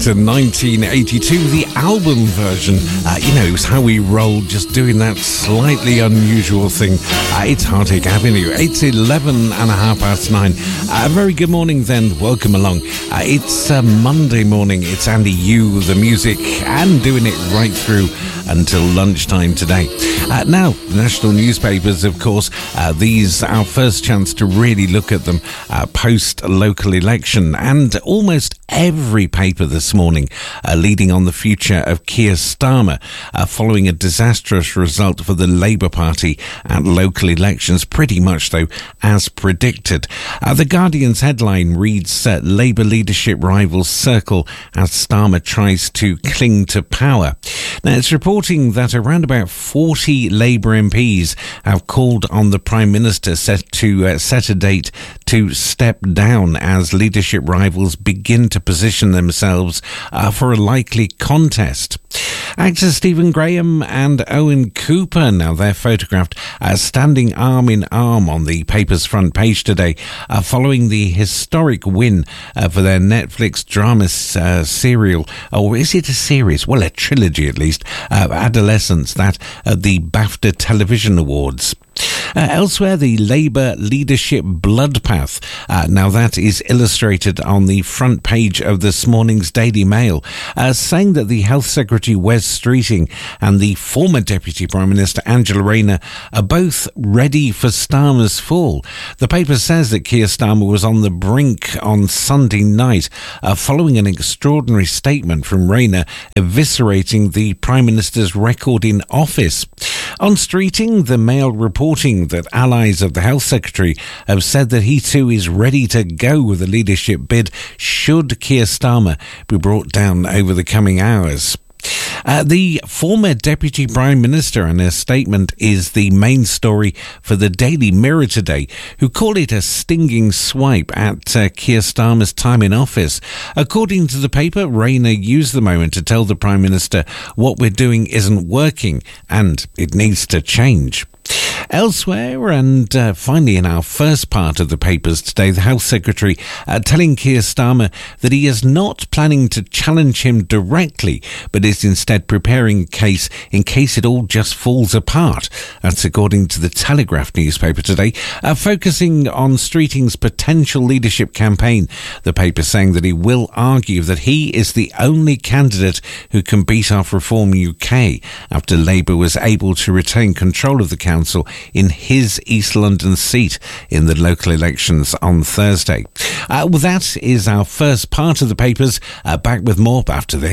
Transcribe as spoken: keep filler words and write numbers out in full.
to nineteen eighty-two, the album version. Uh, you know, it was how we rolled, just doing that slightly unusual thing. Uh, it's Heartache Avenue. It's eleven and a half past nine. A uh, very good morning then. Welcome along. Uh, it's uh, Monday morning. It's Andy Yu, the music, and doing it right through until lunchtime today. Uh, now, national newspapers, of course, uh, these our first chance to really look at them uh, post-local election, and almost every paper this morning uh, leading on the future of Keir Starmer uh, following a disastrous result for the Labour Party at local elections, pretty much, though, as predicted. Uh, the Guardian's headline reads, uh, Labour leadership rivals circle as Starmer tries to cling to power. Now, it's reporting that around about forty Labour M Ps have called on the Prime Minister set to uh, set a date to step down as leadership rivals begin to position themselves uh, for a likely contest. Actors Stephen Graham and Owen Cooper, now they're photographed as standing arm in arm on the paper's front page today, uh, following the historic win uh, for their Netflix drama uh, serial, or is it a series? Well, a trilogy at least, uh, Adolescence, that at the BAFTA Television Awards. Uh, elsewhere, the Labour leadership bloodbath. Uh, now that is illustrated on the front page of this morning's Daily Mail, uh, saying that the Health Secretary Wes Streeting and the former Deputy Prime Minister Angela Rayner are both ready for Starmer's fall. The paper says that Keir Starmer was on the brink on Sunday night, uh, following an extraordinary statement from Rayner eviscerating the Prime Minister's record in office. On Streeting, the Mail reporting that allies of the Health Secretary have said that he too is ready to go with a leadership bid should Keir Starmer be brought down over the coming hours. Uh, the former Deputy Prime Minister and her statement is the main story for the Daily Mirror today, who call it a stinging swipe at uh, Keir Starmer's time in office. According to the paper, Rayner used the moment to tell the Prime Minister what we're doing isn't working and it needs to change. Elsewhere, and uh, finally in our first part of the papers today, the Health Secretary uh, telling Keir Starmer that he is not planning to challenge him directly, but is instead preparing a case in case it all just falls apart. That's according to the Telegraph newspaper today, uh, focusing on Streeting's potential leadership campaign. The paper saying that he will argue that he is the only candidate who can beat off Reform U K after Labour was able to retain control of the council in his East London seat in the local elections on Thursday. Uh, well, that is our first part of the papers. Uh, back with more after this.